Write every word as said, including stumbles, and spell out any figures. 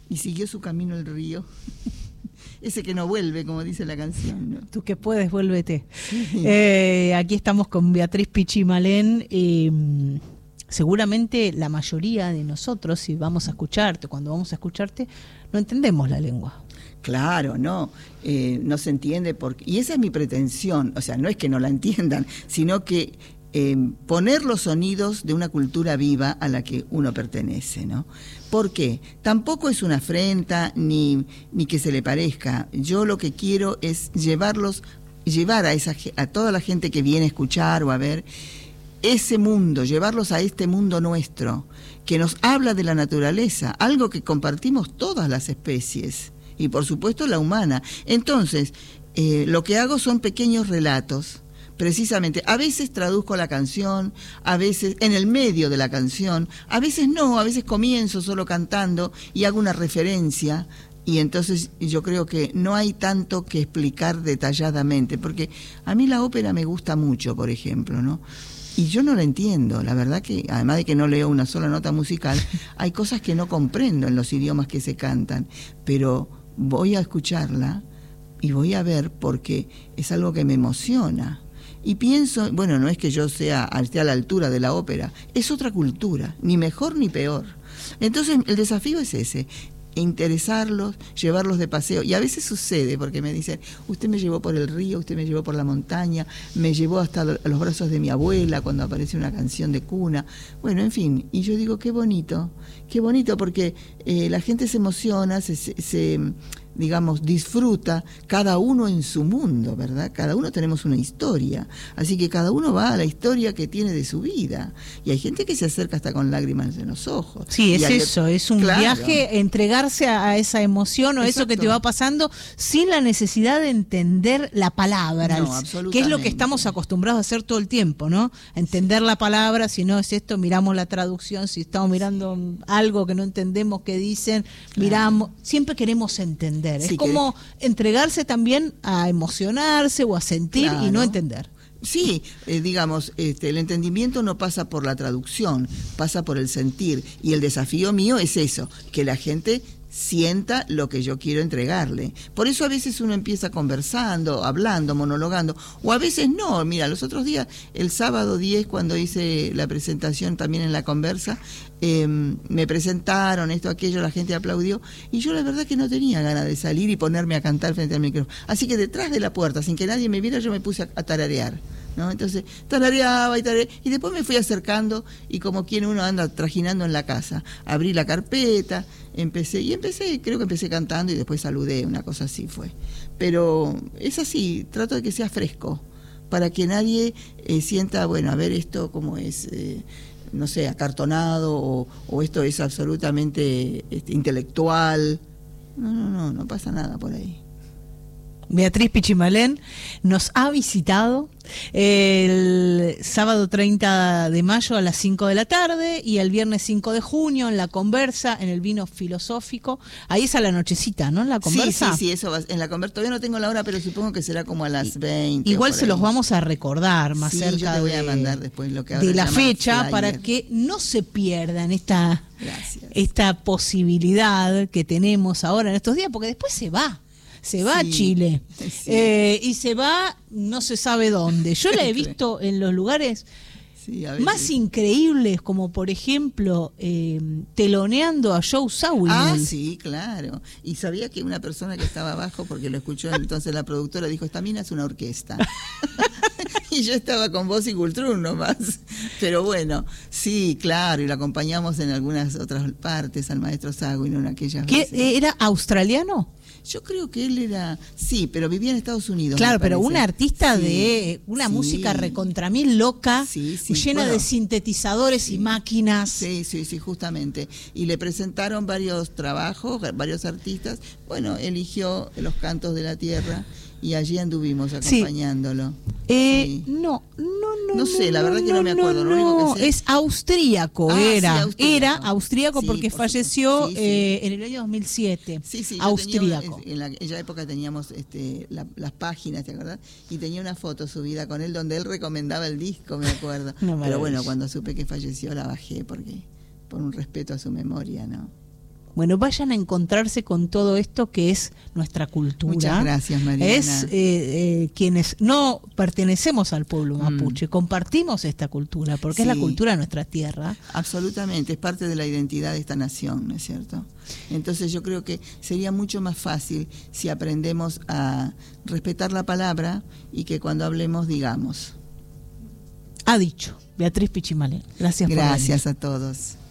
y siguió su camino el río. Ese que no vuelve, como dice la canción, ¿no? Tú que puedes, vuélvete. Sí. Eh, aquí estamos con Beatriz Pichimalén. Eh, seguramente la mayoría de nosotros, si vamos a escucharte, cuando vamos a escucharte, no entendemos la lengua. Claro, no, eh, no se entiende porque, y esa es mi pretensión, o sea, no es que no la entiendan, sino que eh, poner los sonidos de una cultura viva a la que uno pertenece, ¿no? ¿Por qué? Tampoco es una afrenta ni, ni que se le parezca. Yo lo que quiero es llevarlos, llevar a esa a toda la gente que viene a escuchar o a ver ese mundo, llevarlos a este mundo nuestro, que nos habla de la naturaleza, algo que compartimos todas las especies. Y por supuesto la humana. Entonces, eh, lo que hago son pequeños relatos, precisamente. A veces traduzco la canción, a veces en el medio de la canción, a veces no, a veces comienzo solo cantando y hago una referencia. Y entonces yo creo que no hay tanto que explicar detalladamente, porque a mí la ópera me gusta mucho, por ejemplo, ¿no? Y yo no la entiendo, la verdad que, además de que no leo una sola nota musical, hay cosas que no comprendo en los idiomas que se cantan, pero voy a escucharla y voy a ver porque es algo que me emociona. Y pienso, bueno, no es que yo sea esté a la altura de la ópera, es otra cultura, ni mejor ni peor. Entonces el desafío es ese, interesarlos, llevarlos de paseo. Y a veces sucede, porque me dicen, usted me llevó por el río, usted me llevó por la montaña, me llevó hasta los brazos de mi abuela cuando aparece una canción de cuna. Bueno, en fin, y yo digo, qué bonito, qué bonito, porque eh, la gente se emociona, se... se, se digamos, disfruta, cada uno en su mundo, ¿verdad? Cada uno tenemos una historia, así que cada uno va a la historia que tiene de su vida, y hay gente que se acerca hasta con lágrimas en los ojos. Sí, es eso, que, es un claro. viaje, entregarse a, a esa emoción o Exacto. eso que te va pasando sin la necesidad de entender la palabra, no, el, que es lo que estamos acostumbrados a hacer todo el tiempo, ¿no? A entender la palabra, si no es esto, miramos la traducción, si estamos mirando algo que no entendemos que dicen, claro. miramos, siempre queremos entender. Es sí, como que... entregarse también a emocionarse o a sentir claro. y no entender. Sí, eh, digamos, este, el entendimiento no pasa por la traducción, pasa por el sentir. Y el desafío mío es eso, que la gente sienta lo que yo quiero entregarle. Por eso a veces uno empieza conversando, hablando, monologando, o a veces no. Mira, los otros días, el sábado diez, cuando hice la presentación también en La Conversa, eh, me presentaron esto, aquello, la gente aplaudió, y yo la verdad que no tenía ganas de salir y ponerme a cantar frente al micrófono. Así que detrás de la puerta, sin que nadie me viera, yo me puse a, a tararear, ¿no? Entonces, tarareaba y tarareaba, y después me fui acercando, y como quien uno anda trajinando en la casa, abrí la carpeta, empecé, y empecé, creo que empecé cantando y después saludé, una cosa así fue. Pero es así, trato de que sea fresco, para que nadie eh, sienta, bueno, a ver esto como es, eh, no sé, acartonado, o, o esto es absolutamente este, intelectual. No, no, no, no pasa nada por ahí. Beatriz Pichimalén nos ha visitado el sábado treinta de mayo a las cinco de la tarde y el viernes cinco de junio en La Conversa, en el Vino Filosófico. Ahí es a la nochecita, ¿no? En La Conversa. Sí, sí, sí, eso va, en La Conversa. Todavía no tengo la hora, pero supongo que será como a las veinte. Igual se los vamos a recordar más sí, cerca yo te voy de, a mandar después lo que de la fecha para que no se pierdan esta, esta posibilidad que tenemos ahora en estos días, porque después se va. Se va sí, a Chile sí. eh, y se va no se sabe dónde. Yo la he visto en los lugares sí, más increíbles, como por ejemplo eh, teloneando a Joe Zawinul. Ah, sí, claro. Y sabía que una persona que estaba abajo, porque lo escuchó entonces la productora, dijo, esta mina es una orquesta. Y yo estaba con voz y cultrún nomás. Pero bueno, sí, claro, y lo acompañamos en algunas otras partes al maestro Zawinul en aquellas ¿Qué, veces. ¿Era australiano? Yo creo que él era, sí, pero vivía en Estados Unidos. Claro, pero una artista sí, de una sí. música recontra mil loca, sí, sí. llena bueno, de sintetizadores sí. y máquinas. Sí, sí, sí, justamente. Y le presentaron varios trabajos, varios artistas. Bueno, eligió Los Cantos de la Tierra y allí anduvimos acompañándolo. Sí. Eh, sí. No, no, no. No sé, la verdad no, que no me acuerdo. No, lo único que sé. Es austríaco, ah, era. Sí, austríaco. Era austríaco sí, porque por falleció sí, sí. Eh, en el año dos mil siete. Sí, sí. Austríaco. Tenía, en, la, en aquella época teníamos este, la, las páginas, ¿te acordás? Y tenía una foto subida con él donde él recomendaba el disco, me acuerdo. Pero bueno, cuando supe que falleció la bajé porque por un respeto a su memoria, ¿no? Bueno, vayan a encontrarse con todo esto que es nuestra cultura. Muchas gracias, Mariana. Es eh, eh, quienes no pertenecemos al pueblo mapuche, mm. compartimos esta cultura, porque sí. es la cultura de nuestra tierra. Absolutamente, es parte de la identidad de esta nación, ¿no es cierto? Entonces yo creo que sería mucho más fácil si aprendemos a respetar la palabra y que cuando hablemos digamos. Ha dicho Beatriz Pichimalén. Gracias por venir. Gracias a todos.